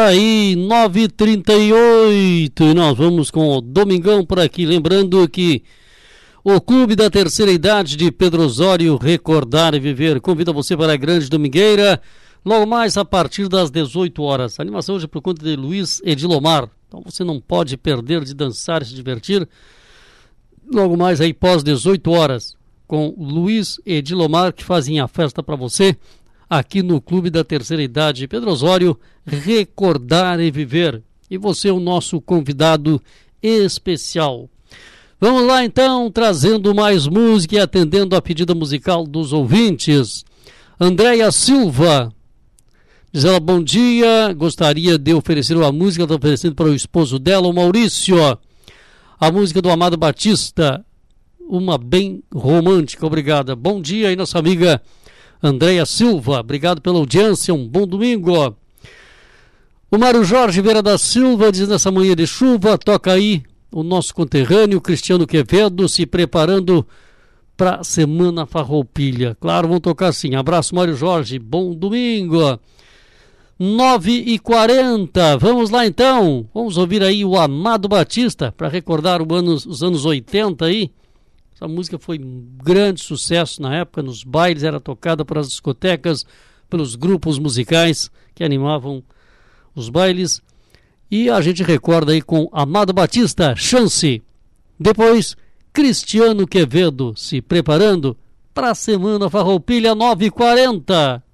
Tá aí, 9h38, e nós vamos com o Domingão por aqui. Lembrando que o Clube da Terceira Idade de Pedro Osório, Recordar e Viver, convida você para a Grande Domingueira, logo mais a partir das 18 horas. A animação hoje é por conta de Luiz Edilomar, então você não pode perder de dançar e se divertir. Logo mais aí pós 18 horas, com Luiz Edilomar, que fazem a festa para você, aqui no Clube da Terceira Idade Pedro Osório, Recordar e Viver. E você é o nosso convidado especial. Vamos lá então, trazendo mais música e atendendo a pedida musical dos ouvintes. Andréia Silva, diz ela, bom dia, gostaria de oferecer uma música, está oferecendo para o esposo dela, o Maurício, a música do Amado Batista, uma bem romântica, obrigada. Bom dia aí, nossa amiga Andréia Silva, obrigado pela audiência, um bom domingo. O Mário Jorge Vera da Silva diz, nessa manhã de chuva, toca aí o nosso conterrâneo Cristiano Quevedo, se preparando para a Semana Farroupilha. Claro, vão tocar sim. Abraço, Mário Jorge, bom domingo. 9h40, vamos lá então, vamos ouvir aí o Amado Batista, para recordar os anos 80 aí. Essa música foi um grande sucesso na época, nos bailes, era tocada pelas discotecas, pelos grupos musicais que animavam os bailes. E a gente recorda aí com Amado Batista, Chance. Depois, Cristiano Quevedo, se preparando para a Semana Farroupilha, 9h40.